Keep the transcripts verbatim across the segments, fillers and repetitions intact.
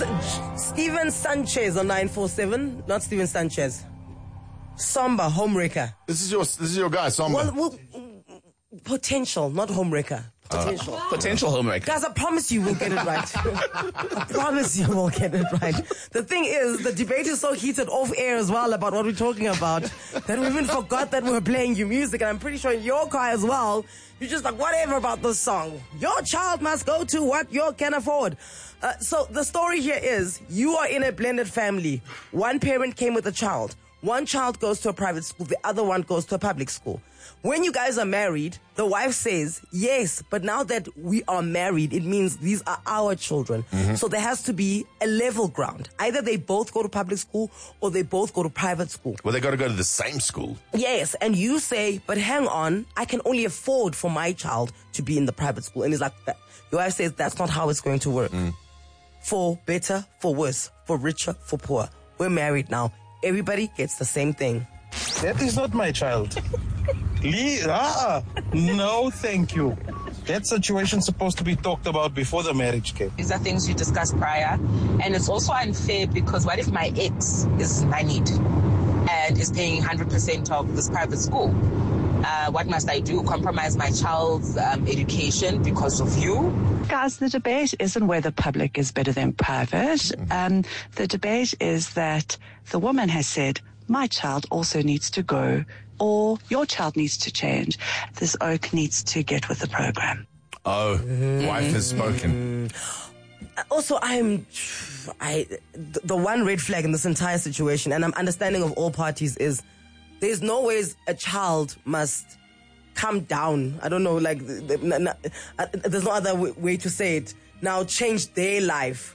Steven Sanchez on nine four seven. Not Steven Sanchez. Somba, homewrecker. This is your this is your guy, Somba. Well, well, potential, not homewrecker. Potential. Uh, potential homewrecker. Guys, I promise you we'll get it right. I promise you we'll get it right. The thing is, the debate is so heated off air as well about what we're talking about that we even forgot that we were playing you music. And I'm pretty sure in your car as well, you're just like, whatever about this song. Your child must go to what you can afford. Uh, so the story here is, you are in a blended family. One parent came with a child. One child goes to a private school, the other one goes to a public school. When you guys are married, the wife says, yes, but now that we are married, it means these are our children. Mm-hmm. So there has to be a level ground. Either they both go to public school or they both go to private school. Well, they got to go to the same school. Yes, and you say, but hang on, I can only afford for my child to be in the private school. And it's like, that. Your wife says, that's not how it's going to work. Mm. For better, for worse, for richer, for poor. We're married now. Everybody gets the same thing. That is not my child. Lee, ah, no, thank you. That situation's supposed to be talked about before the marriage came. These are things you discussed prior. And it's also unfair because what if my ex is moneyed and is paying one hundred percent of this private school? Uh, what must I do? Compromise my child's um, education because of you? Guys, the debate isn't whether public is better than private. Um, the debate is that the woman has said, my child also needs to go, or your child needs to change. This oak needs to get with the program. Oh, mm-hmm. Wife has spoken. Also, I'm, I, the one red flag in this entire situation, and I'm understanding of all parties, is there's no ways a child must come down. I don't know, like, there's no other way to say it. Now change their life.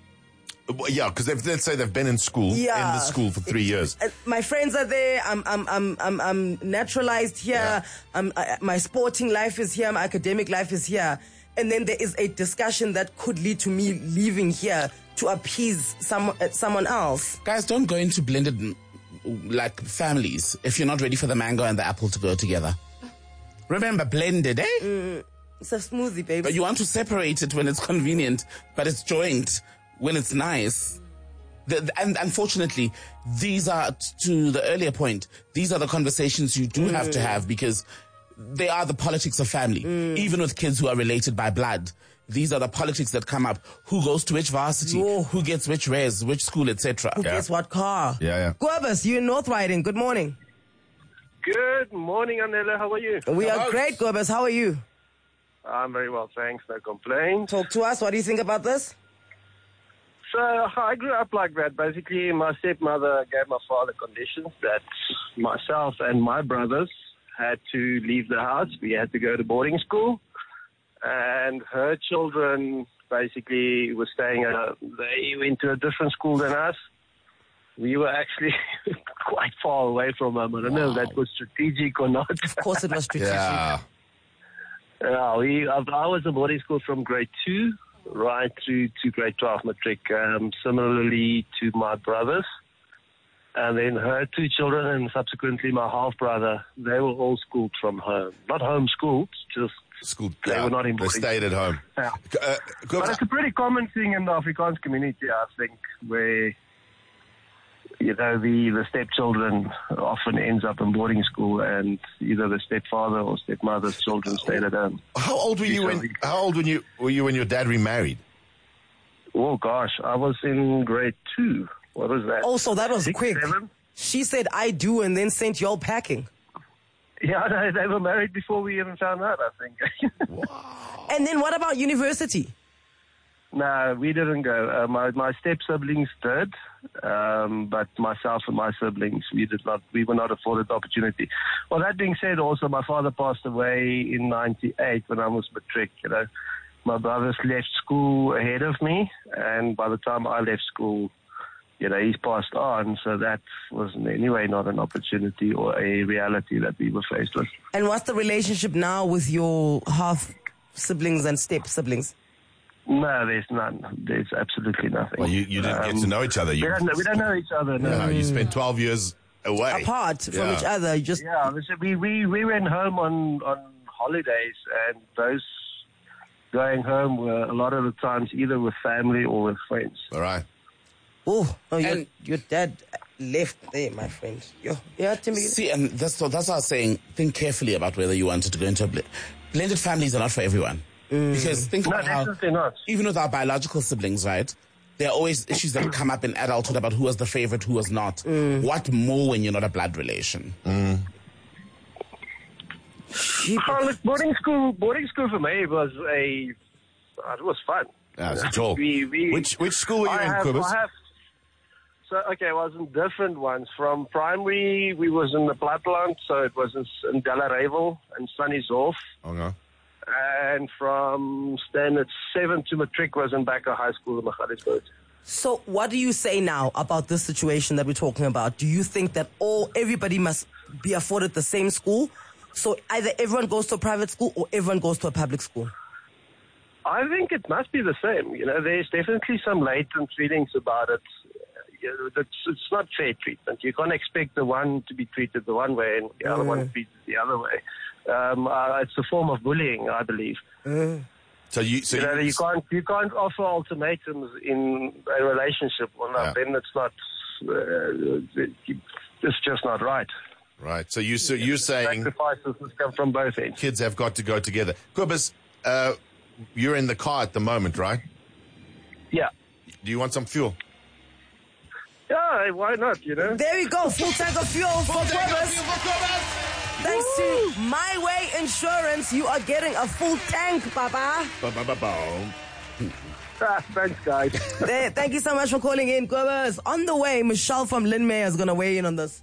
Yeah, because let's say they've been in school, yeah. in the school for three years. My friends are there. I'm, I'm, I'm, I'm, I'm naturalized here. Yeah. I'm, I, my sporting life is here. My academic life is here. And then there is a discussion that could lead to me leaving here to appease some, someone else. Guys, don't go into blended, like, families if you're not ready for the mango and the apple to go together. Remember, blended, eh? Mm, it's a smoothie, baby. But you want to separate it when it's convenient, but it's joined when it's nice. The, the, and unfortunately, these are, to the earlier point, these are the conversations you do mm. have to have because they are the politics of family. Mm. Even with kids who are related by blood, these are the politics that come up. Who goes to which varsity? Whoa. Who gets which res, which school, et cetera. Who yeah. gets what car? Yeah, yeah. Guabas, you're in North Riding. Good morning. Good morning, Anela. How are you? We Hello. are great, Guabas. How are you? I'm very well, thanks. No complaints. Talk to us. What do you think about this? So I grew up like that. Basically, my stepmother gave my father conditions that myself and my brothers had to leave the house. We had to go to boarding school. And her children basically were staying at a, they went to a different school than us. We were actually quite far away from them. I don't wow. know if that was strategic or not. Of course it was strategic. yeah. Yeah, we, I was in boarding school from grade two right through to grade twelve matric, um, similarly to my brothers. And then her two children and subsequently my half-brother, they were all schooled from home. Not home-schooled, just School, they yeah, were not in They stayed at home. Yeah. Uh, but it's a pretty common thing in the Afrikaans community, I think, where, you know, the, the stepchildren often ends up in boarding school and either the stepfather or stepmother's children stayed at home. How old were you when, how old when you, were you when your dad remarried? Oh, gosh, I was in grade two. What was that? Oh, so that was Six, quick. Seven? She said, I do, and then sent y'all packing. Yeah, they, they were married before we even found out, I think. Wow. And then what about university? No, we didn't go. Uh, my my step siblings did, um, but myself and my siblings, we did not. We were not afforded the opportunity. Well, that being said, also my father passed away in ninety-eight when I was matric. You know, my brothers left school ahead of me, and by the time I left school, you know, he's passed on. So that was in any way not an opportunity or a reality that we were faced with. And what's the relationship now with your half siblings and step siblings? No, there's none. There's absolutely nothing. Well, you, you didn't um, get to know each other. You, we, don't know, we don't know each other, no. no. You spent twelve years away. Apart from yeah. each other. You just Yeah, we, we, we went home on, on holidays, and those going home were a lot of the times either with family or with friends. All right. Oh, oh your, And- your dad left there, my friend. Yo, yeah, Timmy. See, and that's what, that's what I was saying. Think carefully about whether you wanted to go into a bl- blended families are not for everyone. Because think No, about how, definitely not. even with our biological siblings, right? There are always issues that come up in adulthood about who was the favorite, who was not. What more when you're not a blood relation? Oh, look, boarding school, boarding school for me was a, it was fun. Yeah, it's a joke. We, we, Which which school were you I in, have, Quibus? I have, so, okay, I was in different ones. From primary, we was in the Platteland, so it was in, in Delarevel and Sunny's-Hof. Okay. And from standard seven to matric was in Backer High School in Magaliesburg. So what do you say now about this situation that we're talking about? Do you think that all everybody must be afforded the same school? So either everyone goes to a private school or everyone goes to a public school? I think it must be the same. You know, there's definitely some latent feelings about it. You know, it's, it's not fair treatment. You can't expect the one to be treated the one way and the other one to be treated the other way. Um, uh, it's a form of bullying, I believe. So you so you know, you, you can't you can't offer ultimatums in a relationship. Well, no, Yeah. then it's not. Uh, it's just not right. right. So you so you're saying Sacrifices must come from both ends. kids have got to go together. Quibus, uh, you're in the car at the moment, right? Yeah. Do you want some fuel? Yeah, why not, you know? There we go, full tank of fuel for Quibus. Thanks to My Way Insurance, you are getting a full tank, Papa. Ba-ba-ba-boom. Ah, thanks, guys. There, thank you so much for calling in, Quibus. On the way, Michelle from Linmay is going to weigh in on this.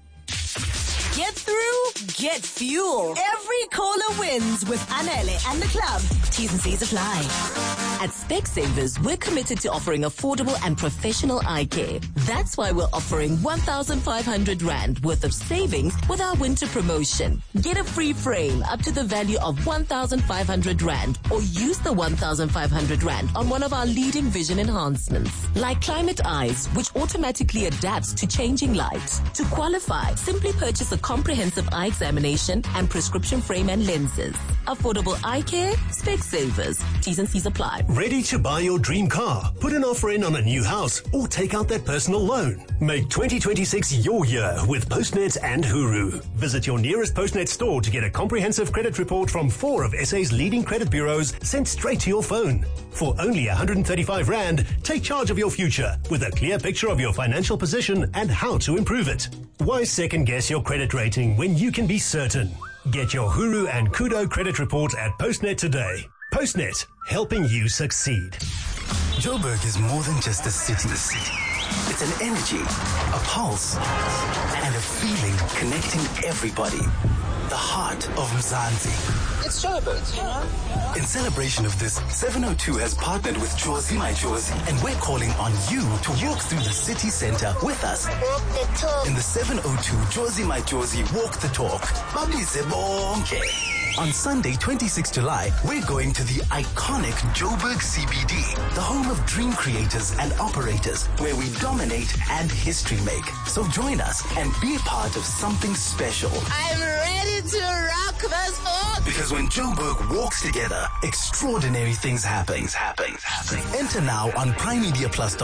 Get through, get fuel. Every caller wins with Anele and the club. T's and C's apply. At Specsavers, we're committed to offering affordable and professional eye care. That's why we're offering one thousand five hundred rand worth of savings with our winter promotion. Get a free frame up to the value of one thousand five hundred rand or use the one thousand five hundred rand on one of our leading vision enhancements, like Climate Eyes, which automatically adapts to changing light. To qualify, simply purchase a comprehensive eye examination and prescription frame and lenses. Affordable eye care, Specsavers. T's and C's apply. Ready to buy your dream car? Put an offer in on a new house or take out that personal loan. Make twenty twenty-six your year with Postnet and Huru. Visit your nearest Postnet store to get a comprehensive credit report from four of S A's leading credit bureaus sent straight to your phone. For only one hundred thirty-five rand, take charge of your future with a clear picture of your financial position and how to improve it. Why second guess your credit rating when you can be certain? Get your Huru and Kudo credit report at Postnet today. Postnet, helping you succeed. Joburg is more than just a city. It's an energy, a pulse, and a feeling connecting everybody. The heart of Mzansi. It's Joburg, you know? In celebration of this, seven oh two has partnered with Jozi My Jozi, and we're calling on you to walk through the city center with us. Walk the talk. In the seven oh two Jozi My Jozi Walk the Talk. Babize bonke. On Sunday, twenty-sixth of July, we're going to the iconic Joburg C B D, the home of dream creators and operators, where we dominate and history make. So join us and be a part of something special. I'm ready to rock this boat. Because when Joburg walks together, extraordinary things happen. Happen. Happen. Enter now on prime media plus